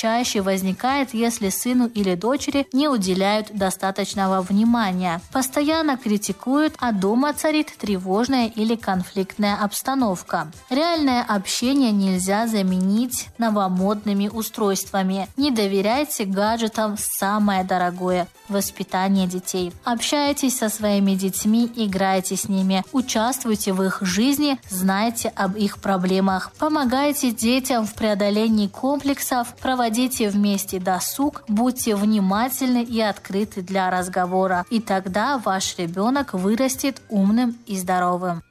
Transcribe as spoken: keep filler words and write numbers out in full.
чаще возникает, если сыну или дочери не уделяют достаточного внимания, постоянно критикуют, а дома царит тревожная или конфликтная обстановка. Реальное общение нельзя заменить новомодными устройствами. Не доверяйте гаджетам самое дорогое – воспитание детей. Общайтесь со своими детьми, играйте с ними, участвуйте в их жизни, знайте об их проблемах, помогайте детям в преодолении комплексов, проводите вместе досуг, будьте внимательны и открыты для разговора, и тогда ваш ребенок вырастет умным и здоровым.